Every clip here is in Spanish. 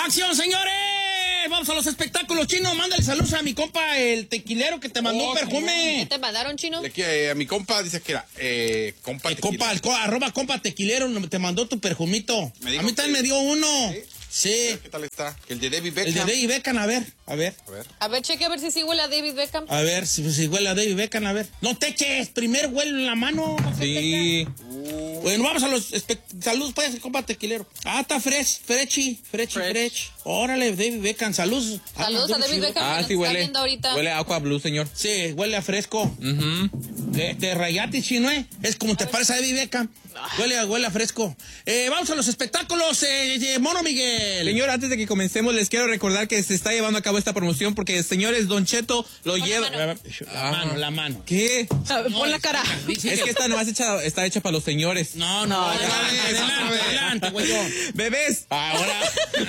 acción, señores! Vamos a los espectáculos, Chino. Mándale saludos a mi compa, el tequilero que te mandó un perfume. ¿Qué te mandaron, Chino? A mi compa dice que era compa tequilero. Arroba compa tequilero te mandó tu perfumito. A mí también me dio uno. Sí. ¿Qué tal está? El de David Beckham. El de David Beckham, a ver. A ver, cheque a ver si sí huele a David Beckham. A ver, si huele a David Beckham, a ver. No te eches, primero huele en la mano. Sí. Bueno, vamos a los saludos, pues, compa tequilero. Está fresh. Órale, David Beckham, saludos. Saludos a David Beckham. Sí huele. Huele a Aqua Blue, señor. Sí, huele a fresco. De rayate, Chino, ¿eh? Es como te parece a David Beckham. Huele a fresco. Vamos a los espectáculos, Mono Miguel. Señor, antes de que comencemos, les quiero recordar que se está llevando a cabo esta promoción porque, señores, Don Cheto lo lleva... La mano. ¿Qué? Pon la cara. Es que esta nomás está hecha para los señores. No, adelante, güey. Bebés. Ahora.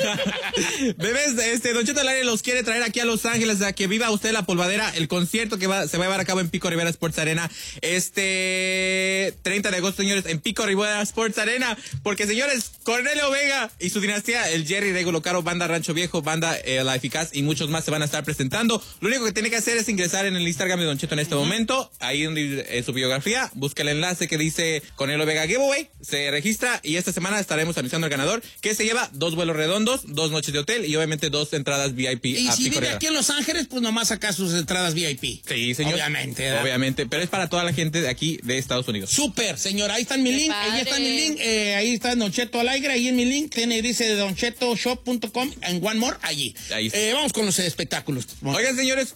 Bebés, Don Cheto al aire los quiere traer aquí a Los Ángeles a que viva usted la polvadera, el concierto que se va a llevar a cabo en Pico Rivera Sports Arena 30 de agosto, señores, en Pico Rivera Sports Arena, porque, señores, Cornelio Vega y su dinastía, el Jerry Regulo Caro, Banda Rancho Viejo, Banda La Eficaz y muchos más se van a estar presentando. Lo único que tiene que hacer es ingresar en el Instagram de Don Cheto en este momento, ahí donde su biografía, busca el enlace que dice Cornelio Vega Giveaway, se registra y esta semana estaremos anunciando al ganador, que se lleva 2 vuelos redondos, 2 noches de hotel y obviamente 2 entradas VIP y a si Pico vive Rivera. aquí en Los Ángeles, pues nomás saca sus entradas VIP. Sí, señor. Obviamente, pero es para toda la gente de aquí de Estados Unidos. Súper, señor, ahí está mi link, ahí está Don Cheto al aire, ahí en mi link, dice donchetoshop.com en One More, allí. Vamos con los espectáculos. Oigan, señores,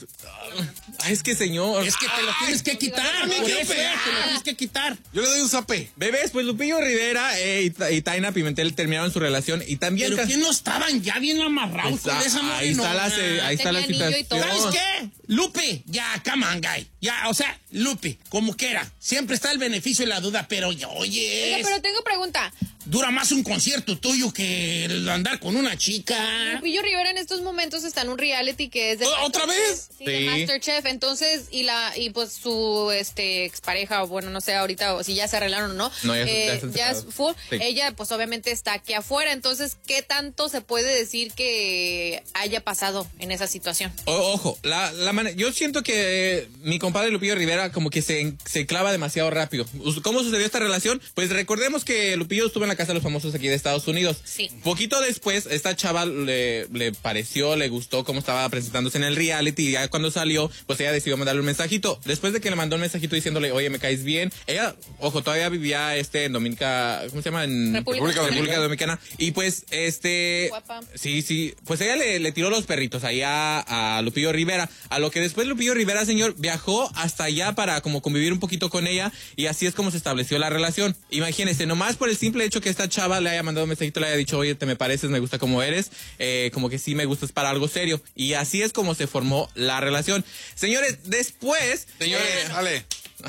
es que te lo tienes que quitar, te lo tienes que quitar. Yo le doy un zape. Bebés, pues Lupillo Rivera y Taina Pimentel terminaron su relación y también... ¿Pero quién no estaban ya bien amarrados con esa mujer? Ahí está la situación. ¿Sabes qué? Lupe, ya, come on, guy. Ya, o sea, Lupe, como quiera. Siempre está el beneficio y la duda, pero oye... Pero tengo pregunta. Dura más un concierto tuyo que andar con una chica. Lupillo Rivera en estos momentos está en un reality que es de ¿Otra vez? Sí, de Masterchef. Entonces, y pues su expareja, o bueno, no sé ahorita o si ya se arreglaron o no. No, ya fue. Sí. Ella, pues obviamente está aquí afuera. Entonces, ¿qué tanto se puede decir que haya pasado en esa situación? Ojo, yo siento que mi compadre Lupillo Rivera como que se clava demasiado rápido. ¿Cómo sucedió esta relación? Pues recordemos que Lupillo estuvo en la casa de los famosos aquí de Estados Unidos. Sí. Poquito después, esta chava le pareció, le gustó cómo estaba presentándose en el reality y ya cuando salió, pues ella decidió mandarle un mensajito. Después de que le mandó un mensajito diciéndole, oye, me caes bien. Ella, ojo, todavía vivía en Dominica, ¿cómo se llama? En República Dominicana. Y pues, Guapa. Sí, pues ella le tiró los perritos ahí a Lupillo Rivera. A lo que después Lupillo Rivera, señor, viajó hasta allá para como convivir un poquito con ella y así es como se estableció la relación. Imagínense, nomás por el simple hecho que esta chava le haya mandado un mensajito, le haya dicho, oye, te me pareces, me gusta como eres, como que sí me gustas para algo serio. Y así es como se formó la relación. Señores, después... Dale.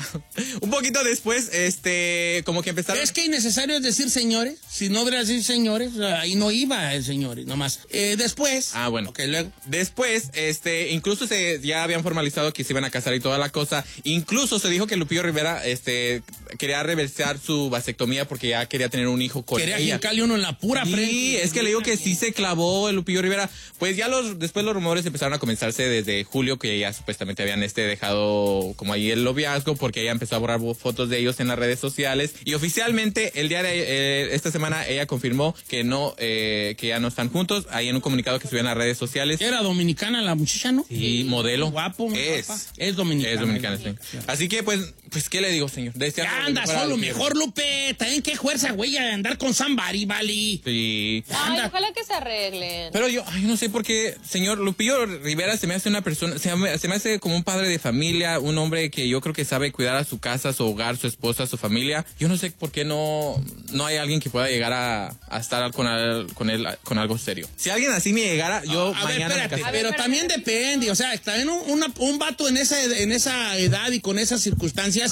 Un poquito después, como que empezaron... Es que innecesario es decir señores. Si no debería decir señores, ahí no iba el señores, nomás. Después... bueno. Okay, luego. Después, incluso ya habían formalizado que se iban a casar y toda la cosa. Incluso se dijo que Lupillo Rivera, quería reversar su vasectomía porque ya quería tener un hijo con ella. Quería jincarle uno en la pura frente. Sí, es que le digo que sí se clavó el Lupillo Rivera. Pues ya después los rumores empezaron a comenzarse desde julio, que ya supuestamente habían dejado como ahí el noviazgo, porque ella empezó a borrar fotos de ellos en las redes sociales y oficialmente el día de esta semana ella confirmó que que ya no están juntos, ahí en un comunicado que subió en las redes sociales. Era dominicana la muchacha, ¿no? Sí, modelo. Guapo. Es dominicana. Es dominicana, sí. Así que pues ¿qué le digo, señor? Ya anda solo mejor, Lupe. También qué fuerza, güey, a andar con somebody, vale. Sí. Ay, ojalá que se arreglen. Pero yo no sé por qué, señor Lupillo Rivera se me hace una persona, se me hace como un padre de familia, un hombre que yo creo que sabe cuidar a su casa, su hogar, su esposa, su familia. Yo no sé por qué no hay alguien que pueda llegar a estar con él con algo serio. Si alguien así me llegara, yo mañana me casaría. Pero también depende, o sea, también un vato en esa edad y con esas circunstancias,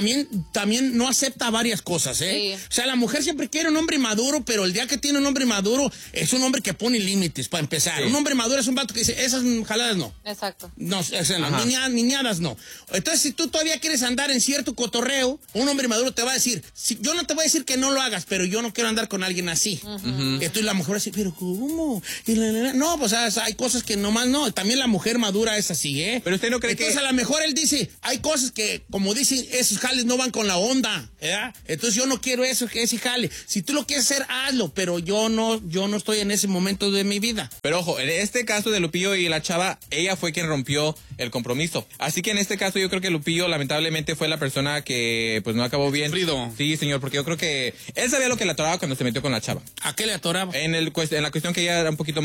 también no acepta varias cosas, ¿eh? Sí. O sea, la mujer siempre quiere un hombre maduro, pero el día que tiene un hombre maduro, es un hombre que pone límites, para empezar. Sí. Un hombre maduro es un vato que dice, esas jaladas no. Exacto. No, o sea, niñadas no. Entonces, si tú todavía quieres quieres andar en cierto cotorreo, un hombre maduro te va a decir, yo no te voy a decir que no lo hagas, pero yo no quiero andar con alguien así. Esto y la mujer va a decir, pero ¿cómo? No, pues hay cosas que nomás no. También la mujer madura es así, ¿eh? Pero usted no cree Entonces, a lo mejor él dice, hay cosas que, como dicen, esos jales no van con la onda, ¿verdad? Entonces yo no quiero eso, que ese jale. Si tú lo quieres hacer, hazlo, pero yo no estoy en ese momento de mi vida. Pero ojo, en este caso de Lupillo y la chava, ella fue quien rompió el compromiso. Así que en este caso yo creo que Lupillo lamentablemente fue la persona que pues no acabó bien. Sufrido. Sí, señor, porque yo creo que él sabía lo que le atoraba cuando se metió con la chava. ¿A qué le atoraba? En la cuestión que ella era un poquito,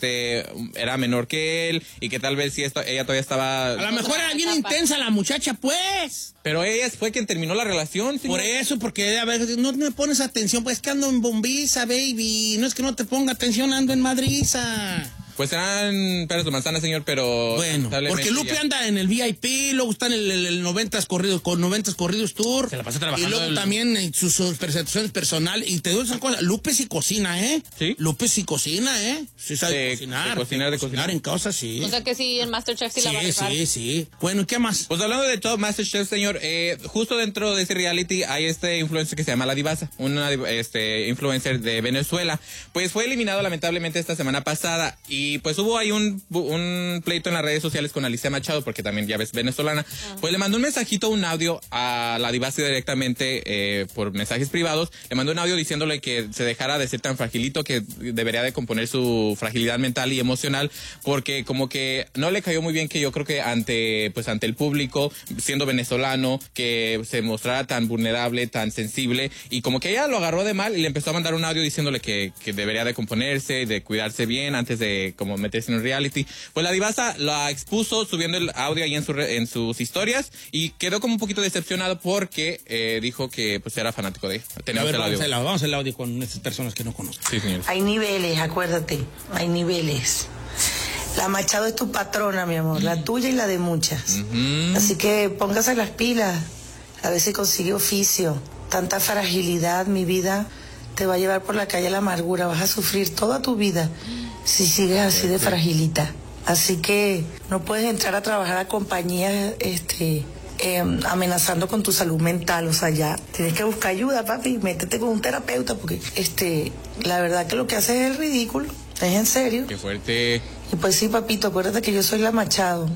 era menor que él y que tal vez sí ella todavía estaba... A lo mejor era bien intensa la muchacha, pues. Pero ella fue quien terminó la relación, señor. Por eso, porque a ver, no me pones atención, pues que ando en Bombiza, baby. No es que no te ponga atención, ando en Madriza. Pues eran peras de manzana, señor, pero... Bueno, porque Lupe anda en el VIP, luego está en el 90s corridos, con 90s corridos tour. Se la pasa trabajando. Y luego también en sus presentaciones personales. Y te digo esas cosas, Lupe sí cocina, ¿eh? ¿Sí? Lupe sí cocina, ¿eh? Sí sabe cocinar. De cocinar en cosas, sí. O sea que sí, en MasterChef sí la va a rifar. Sí. Bueno, ¿y qué más? Pues hablando de Top MasterChef, señor, justo dentro de ese reality hay este influencer que se llama La Divasa, una influencer de Venezuela. Pues fue eliminado lamentablemente esta semana pasada y pues hubo ahí un pleito en las redes sociales con Alicia Machado, porque también ya ves venezolana. Pues le mandó un mensajito, un audio a La Divasa directamente por mensajes privados. Le mandó un audio diciéndole que se dejara de ser tan fragilito, que debería de componer su fragilidad mental y emocional, porque como que no le cayó muy bien que yo creo que ante el público, siendo venezolano, que se mostrara tan vulnerable, tan sensible, y como que ella lo agarró de mal y le empezó a mandar un audio diciéndole que debería de componerse y de cuidarse bien antes de como meterse en un reality. Pues La Divasa la expuso subiendo el audio ahí en sus historias y quedó como un poquito decepcionado porque dijo que pues era fanático de ella. Vamos al audio con estas personas que no conozco. Sí, señor. Hay niveles, acuérdate, hay niveles. La Machado es tu patrona, mi amor, la tuya y la de muchas. Así que póngase las pilas, a ver si consigue oficio. Tanta fragilidad, mi vida, te va a llevar por la calle a la amargura, vas a sufrir toda tu vida si sigues así de fragilita. Así que no puedes entrar a trabajar a compañías amenazando con tu salud mental. O sea, ya tienes que buscar ayuda, papi, métete con un terapeuta, porque la verdad que lo que haces es ridículo. ¿Es en serio? Qué fuerte. Y pues sí, papito, acuérdate que yo soy la Machado.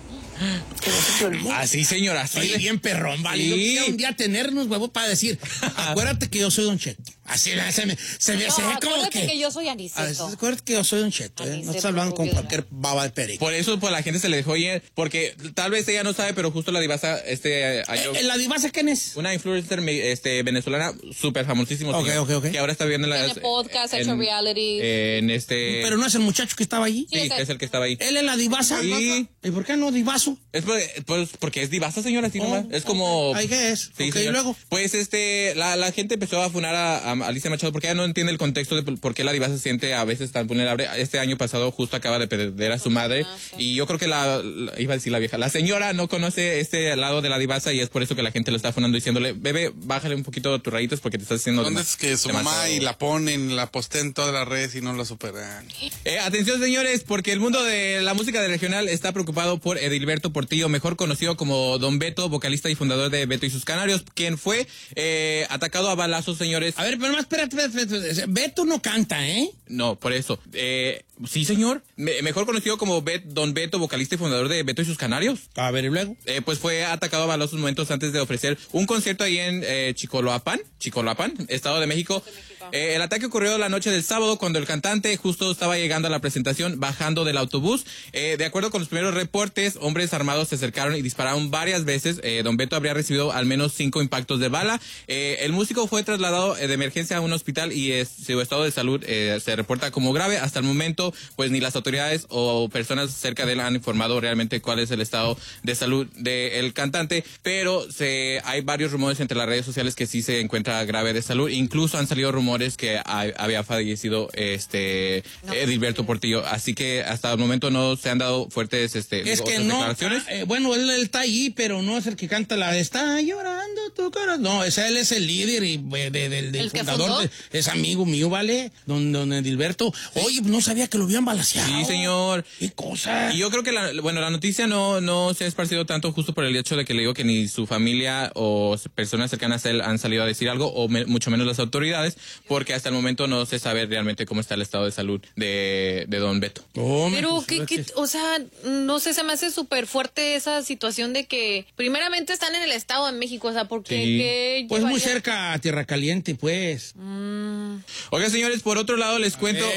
Que no se te olvide. Así, señora, así. Oye, bien perrón, vale. Sí. Yo quisiera un día tenernos, huevo, para decir, acuérdate que yo soy Don Cheto. Así se ve como que yo soy Aniceto. Acuérdate que yo soy Don Cheto, ¿eh? No estás hablando con cualquier baba de perico. Por eso pues la gente se le dejó ir, porque tal vez ella no sabe, pero justo La Divasa año, ¿La Divasa quién es? una influencer venezolana súper famosísima. Ok. Que ahora está viendo Tiene podcast, ha hecho reality. Pero no es el muchacho que estaba allí. Sí, es el que estaba ahí. Él es La Divasa. Sí. ¿Y por qué no Divaso? Es porque es Divasa, señora, así nomás. Es como... ¿Ahí qué es? Sí, ¿Y luego? Pues la gente empezó a funar a Alicia Machado porque ella no entiende el contexto de por qué La Divasa se siente a veces tan vulnerable. Este año pasado justo acaba de perder a su madre. Sí. Y yo creo que iba a decir la vieja, la señora no conoce este lado de La Divasa y es por eso que la gente lo está funando diciéndole, bebé, bájale un poquito tus rayitos porque te estás haciendo... ¿Dónde es que su mamá y la ponen, la posteen en todas las redes y no la superan? Atención, señores, porque el mundo de la música de regional está preocupado por Edilberto Portillo, mejor conocido como Don Beto, vocalista y fundador de Beto y sus Canarios, quien fue atacado a balazos, señores. A ver, pero más, espérate. Beto no canta, ¿eh? No, por eso. Sí, señor. Mejor conocido como Don Beto, vocalista y fundador de Beto y sus Canarios. A ver, ¿y luego? Pues fue atacado a balazos momentos antes de ofrecer un concierto ahí en Chicoloapan, Estado de México. El ataque ocurrió la noche del sábado cuando el cantante justo estaba llegando a la presentación, bajando del autobús. De acuerdo con los primeros reportes, hombres armados se acercaron y dispararon varias veces. Don Beto habría recibido al menos 5 impactos de bala. El músico fue trasladado de emergencia a un hospital y su estado de salud se reporta como grave. Hasta el momento, pues ni las autoridades o personas cerca de él han informado realmente cuál es el estado de salud del cantante, pero hay varios rumores entre las redes sociales que sí se encuentra grave de salud. Incluso han salido rumores que había fallecido Edilberto Portillo, así que hasta el momento no se han dado fuertes declaraciones. Bueno, él está allí, pero no es el que canta la de "Está llorando tu cara. No, él es el líder y del fundador. Es amigo mío, ¿vale? Don Edilberto. Oye, no sabía que lo habían balaceado. Sí, señor. ¿Qué cosa? Y yo creo que la noticia no se ha esparcido tanto justo por el hecho de que le digo que ni su familia o personas cercanas a él han salido a decir algo, o mucho menos las autoridades, porque hasta el momento no se sabe realmente cómo está el estado de salud de don Beto. Pero, o sea, no sé, se me hace súper fuerte esa situación de que primeramente están en el Estado de México, o sea, porque... Sí. Pues muy cerca a Tierra Caliente, pues. Oiga, señores, por otro lado les cuento...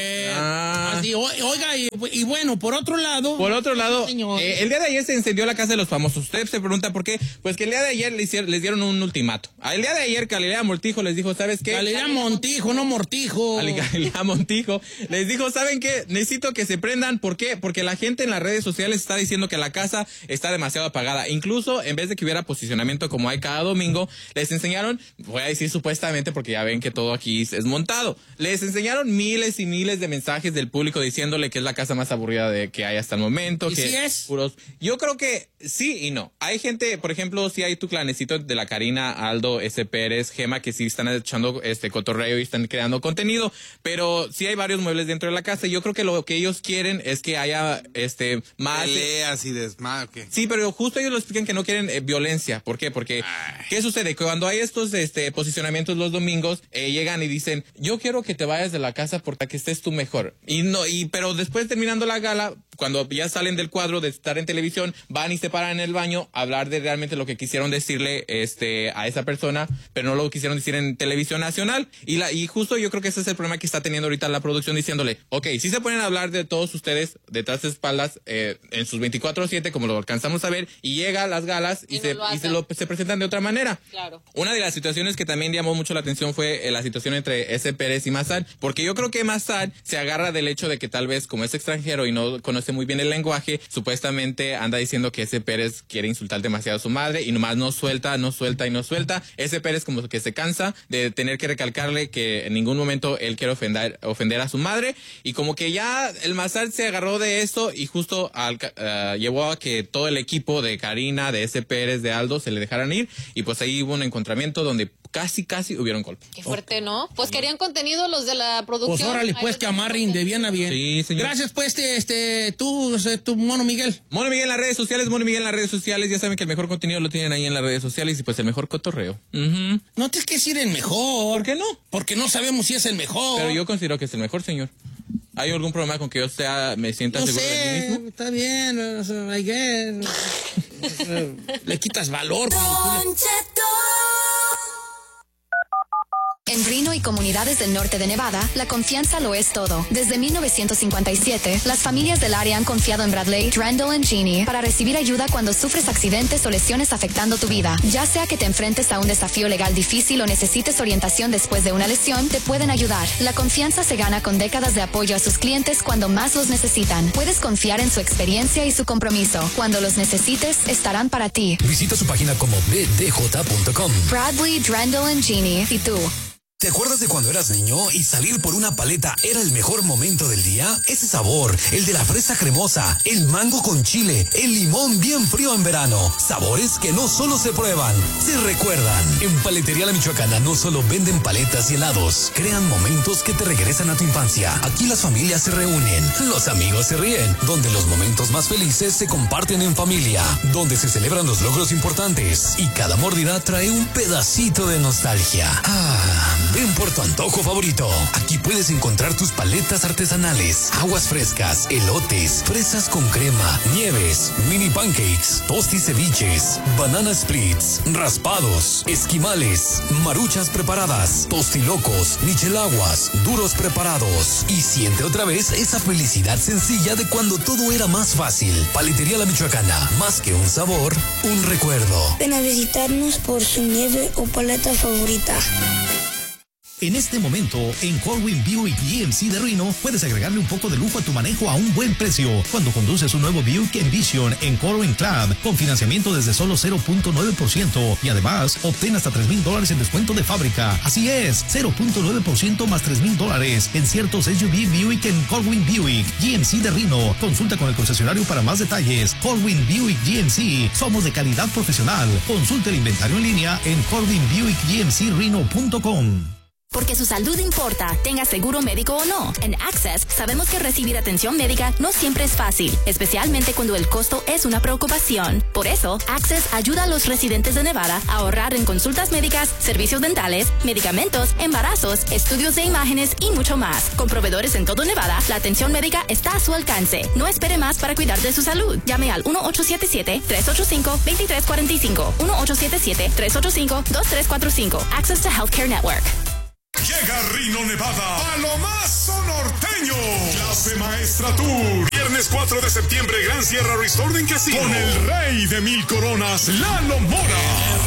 Oiga, y bueno, por otro lado... el día de ayer se encendió la casa de los famosos. Usted se pregunta por qué. Pues que el día de ayer les dieron un ultimato. El día de ayer Galilea Montijo les dijo, ¿sabes qué? Galilea Montijo, no Mortijo. Galilea Montijo les dijo, ¿saben qué? Necesito que se prendan. ¿Por qué? Porque la gente en las redes sociales está diciendo que la casa está demasiado apagada. Incluso, en vez de que hubiera posicionamiento como hay cada domingo, les enseñaron, voy a decir supuestamente porque ya ven que todo aquí es montado, les enseñaron miles y miles de mensajes del público diciéndole que es la casa más aburrida que hay hasta el momento. ¿Y que sí es? Yo creo que sí y no. Hay gente, por ejemplo, sí hay tu clanecito de la Karina, Aldo, S. Pérez, Gema, que sí están echando cotorreo y están creando contenido, pero sí hay varios muebles dentro de la casa y yo creo que lo que ellos quieren es que haya más peleas y desmadre. ¿Qué? Sí, pero justo ellos lo explican que no quieren violencia. ¿Por qué? Porque ¿qué sucede? Cuando hay estos posicionamientos los domingos, llegan y dicen, yo quiero que te vayas de la casa porque que estés tú mejor. Pero después terminando la gala, cuando ya salen del cuadro de estar en televisión, van y se paran en el baño a hablar de realmente lo que quisieron decirle a esa persona, pero no lo quisieron decir en televisión nacional. Y justo yo creo que ese es el problema que está teniendo ahorita la producción, diciéndole, ok, sí se ponen a hablar de todos ustedes detrás de espaldas en sus 24/7, como lo alcanzamos a ver, y llega a las galas y se presentan de otra manera. Claro. Una de las situaciones que también llamó mucho la atención fue la situación entre S. Pérez y Massad, porque yo creo que Massad se agarra del hecho de que tal vez como es extranjero y no conoce muy bien el lenguaje, supuestamente anda diciendo que S. Pérez quiere insultar demasiado a su madre y nomás no suelta. S. Pérez como que se cansa de tener que recalcarle que en ningún momento él quiere ofender a su madre, y como que ya el Massad se agarró de eso y justo llevó a que todo el equipo de Karina, de S. Pérez, de Aldo se le dejaran ir, y pues ahí hubo un encontramiento donde casi hubieron golpe. Qué fuerte, ¿no? Pues querían contenido los de la producción. Pues órale, pues que amarren de bien a bien. Sí, señor. Gracias, pues, tu Mono Miguel. Mono Miguel en las redes sociales, ya saben que el mejor contenido lo tienen ahí en las redes sociales y pues el mejor cotorreo. No tienes que decir el mejor. ¿Por qué no? Porque no sabemos si es el mejor. Pero yo considero que es el mejor, señor. ¿Hay algún problema con que yo me sienta seguro de mí mismo? Está bien, I guess. Le quitas valor. En Reno y comunidades del norte de Nevada, la confianza lo es todo. Desde 1957, las familias del área han confiado en Bradley, Randall y Jeannie para recibir ayuda cuando sufres accidentes o lesiones afectando tu vida. Ya sea que te enfrentes a un desafío legal difícil o necesites orientación después de una lesión, te pueden ayudar. La confianza se gana con décadas de apoyo a sus clientes cuando más los necesitan. Puedes confiar en su experiencia y su compromiso. Cuando los necesites, estarán para ti. Visita su página como bdj.com. Bradley, Randall y Jeannie. ¿Y tú? ¿Te acuerdas de cuando eras niño y salir por una paleta era el mejor momento del día? Ese sabor, el de la fresa cremosa, el mango con chile, el limón bien frío en verano. Sabores que no solo se prueban, se recuerdan. En Paletería La Michoacana no solo venden paletas y helados, crean momentos que te regresan a tu infancia. Aquí las familias se reúnen, los amigos se ríen, donde los momentos más felices se comparten en familia, donde se celebran los logros importantes y cada mordida trae un pedacito de nostalgia. Ven por tu antojo favorito. Aquí puedes encontrar tus paletas artesanales, aguas frescas, elotes, fresas con crema, nieves, mini pancakes, tostis ceviches, banana splits, raspados, esquimales, maruchas preparadas, tostilocos, michelaguas, duros preparados. Y siente otra vez esa felicidad sencilla de cuando todo era más fácil. Paletería La Michoacana, más que un sabor, un recuerdo. Ven a visitarnos por su nieve o paleta favorita. En este momento, en Corwin Buick GMC de Reno, puedes agregarle un poco de lujo a tu manejo a un buen precio cuando conduces un nuevo Buick Envision en Corwin Club, con financiamiento desde solo 0.9% y además obtén hasta $3,000 en descuento de fábrica. Así es, 0.9% más $3,000 en ciertos SUV Buick en Corwin Buick GMC de Reno. Consulta con el concesionario para más detalles. Corwin Buick GMC, somos de calidad profesional. Consulte el inventario en línea en corwinbuickgmcreno.com. Porque su salud importa, tenga seguro médico o no. En Access sabemos que recibir atención médica no siempre es fácil, especialmente cuando el costo es una preocupación. Por eso, Access ayuda a los residentes de Nevada a ahorrar en consultas médicas, servicios dentales, medicamentos, embarazos, estudios de imágenes y mucho más. Con proveedores en todo Nevada, la atención médica está a su alcance. No espere más para cuidar de su salud. Llame al 1-877-385-2345. 1-877-385-2345. Access to Healthcare Network. Llega Reno, Nevada, a lo más norteño. Clase Maestra Tour. Viernes 4 de septiembre, Gran Sierra Resort en Casino. Con el rey de 1000 coronas, Lalo Mora.